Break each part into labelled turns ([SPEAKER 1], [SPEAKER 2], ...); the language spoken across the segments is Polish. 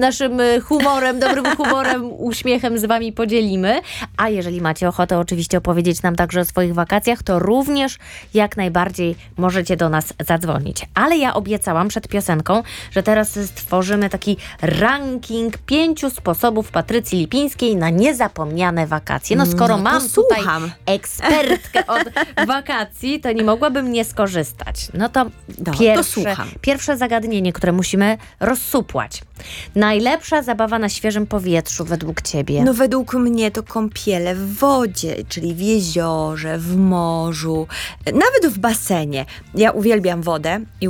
[SPEAKER 1] naszym humorem, dobrym humorem, uśmiechem z wami podzielimy. A jeżeli macie ochotę oczywiście opowiedzieć nam także o swoich wakacjach, to również jak najbardziej możecie do nas zadzwonić. Ale ja obiecałam przed piosenką, że teraz stworzymy taki ranking 5 sposobów Patrycji Lipińskiej na niezapomniane wakacje. No skoro mam tutaj ekspertkę od wakacji, to nie mogłabym nie skorzystać. No to pierwsze zagadnienie, które musimy rozsupłać. Najlepsza zabawa na świeżym powietrzu według ciebie?
[SPEAKER 2] No według mnie to kąpiele w wodzie, czyli w jeziorze, w morzu, nawet w basenie. Ja uwielbiam wodę i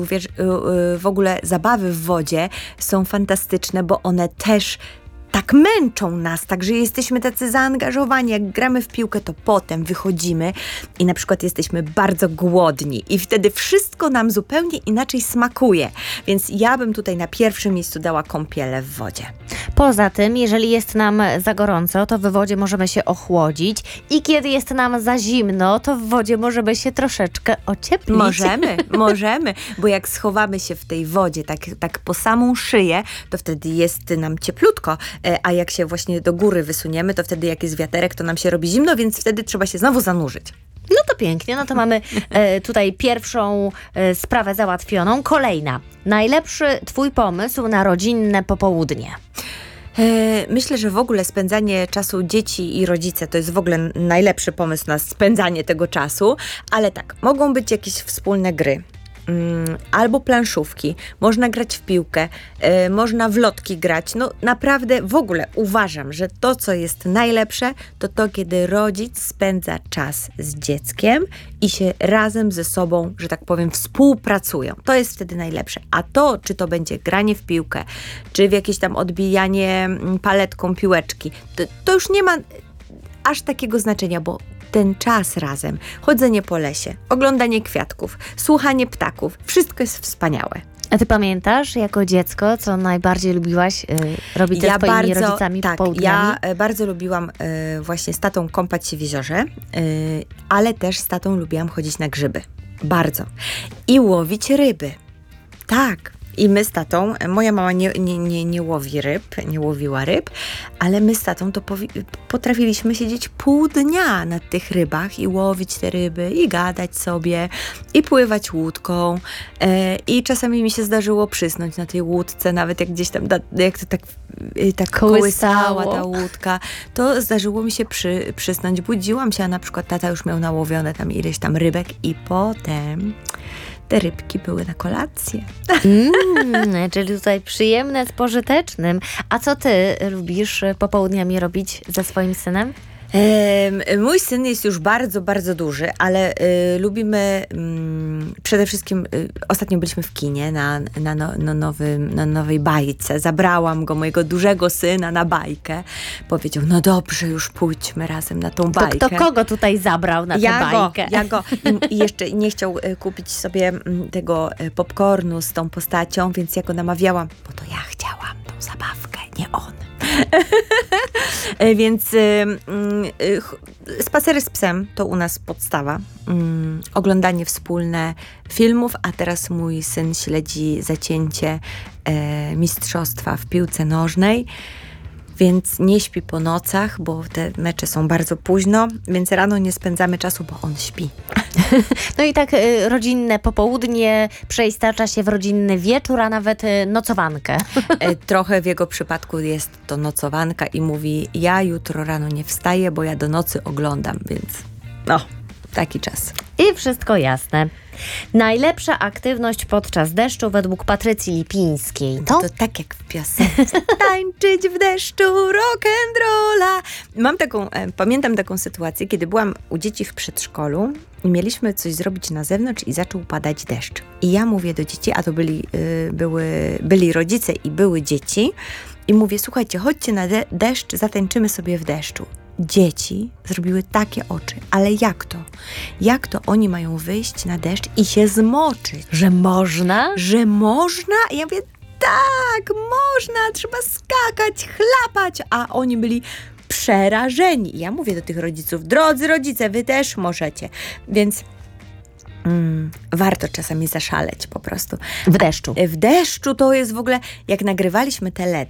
[SPEAKER 2] w ogóle zabawy w wodzie są fantastyczne, bo one też tak męczą nas, także jesteśmy tacy zaangażowani. Jak gramy w piłkę, to potem wychodzimy i na przykład jesteśmy bardzo głodni i wtedy wszystko nam zupełnie inaczej smakuje. Więc ja bym tutaj na pierwszym miejscu dała kąpiele w wodzie.
[SPEAKER 1] Poza tym, jeżeli jest nam za gorąco, to w wodzie możemy się ochłodzić i kiedy jest nam za zimno, to w wodzie możemy się troszeczkę ocieplić.
[SPEAKER 2] Możemy, bo jak schowamy się w tej wodzie tak po samą szyję, to wtedy jest nam cieplutko, a jak się właśnie do góry wysuniemy, to wtedy jak jest wiaterek, to nam się robi zimno, więc wtedy trzeba się znowu zanurzyć.
[SPEAKER 1] No to pięknie, no to mamy tutaj pierwszą sprawę załatwioną. Kolejna. Najlepszy twój pomysł na rodzinne popołudnie?
[SPEAKER 2] Myślę, że w ogóle spędzanie czasu dzieci i rodzice to jest w ogóle najlepszy pomysł na spędzanie tego czasu, ale tak, mogą być jakieś wspólne gry. Albo planszówki, można grać w piłkę, można w lotki grać. No naprawdę w ogóle uważam, że to, co jest najlepsze, to kiedy rodzic spędza czas z dzieckiem i się razem ze sobą, że tak powiem, współpracują. To jest wtedy najlepsze. A to, czy to będzie granie w piłkę, czy w jakieś tam odbijanie paletką piłeczki, to już nie ma aż takiego znaczenia, bo ten czas razem, chodzenie po lesie, oglądanie kwiatków, słuchanie ptaków, wszystko jest wspaniałe.
[SPEAKER 1] A ty pamiętasz jako dziecko, co najbardziej lubiłaś robić ze swoimi rodzicami popołudniami?
[SPEAKER 2] Ja bardzo lubiłam właśnie z tatą kąpać się w jeziorze, ale też z tatą lubiłam chodzić na grzyby. Bardzo. I łowić ryby. Tak. I my z tatą, moja mama nie łowiła ryb, ale my z tatą to potrafiliśmy siedzieć pół dnia na tych rybach i łowić te ryby i gadać sobie i pływać łódką i czasami mi się zdarzyło przysnąć na tej łódce, nawet jak gdzieś tam, jak to tak kołysała ta łódka, to zdarzyło mi się przysnąć. Budziłam się, a na przykład tata już miał nałowione tam ileś tam rybek i potem te rybki były na kolację.
[SPEAKER 1] Czyli tutaj przyjemne z pożytecznym. A co ty lubisz popołudniami robić ze swoim synem?
[SPEAKER 2] Mój syn jest już bardzo, bardzo duży, ale lubimy przede wszystkim, ostatnio byliśmy w kinie na nowej bajce. Zabrałam go, mojego dużego syna, na bajkę. Powiedział, no dobrze, już pójdźmy razem na tą bajkę.
[SPEAKER 1] To kto kogo tutaj zabrał na tę bajkę?
[SPEAKER 2] Ja go. I jeszcze nie chciał kupić sobie tego popcornu z tą postacią, więc ja go namawiałam, bo to ja chciałam tą zabawkę, nie on. Więc spacery z psem to u nas podstawa. Oglądanie wspólne filmów, a teraz mój syn śledzi zacięcie mistrzostwa w piłce nożnej, więc nie śpi po nocach, bo te mecze są bardzo późno, więc rano nie spędzamy czasu, bo on śpi.
[SPEAKER 1] No i tak rodzinne popołudnie przeistacza się w rodzinny wieczór, a nawet nocowankę.
[SPEAKER 2] Trochę w jego przypadku jest to nocowanka i mówi, ja jutro rano nie wstaję, bo ja do nocy oglądam, więc taki czas.
[SPEAKER 1] I wszystko jasne. Najlepsza aktywność podczas deszczu według Patrycji Lipińskiej
[SPEAKER 2] to tak jak w piosence. Tańczyć w deszczu rock'n'rolla. Pamiętam taką sytuację, kiedy byłam u dzieci w przedszkolu i mieliśmy coś zrobić na zewnątrz i zaczął padać deszcz. I ja mówię do dzieci, a to byli rodzice i były dzieci, i mówię, słuchajcie, chodźcie na deszcz, zatańczymy sobie w deszczu. Dzieci zrobiły takie oczy, ale jak to? Jak to oni mają wyjść na deszcz i się zmoczyć?
[SPEAKER 1] Że można?
[SPEAKER 2] Że można? I ja mówię, tak, można, trzeba skakać, chlapać, a oni byli przerażeni. I ja mówię do tych rodziców, drodzy rodzice, wy też możecie. Więc warto czasami zaszaleć po prostu.
[SPEAKER 1] W deszczu.
[SPEAKER 2] W deszczu to jest w ogóle, jak nagrywaliśmy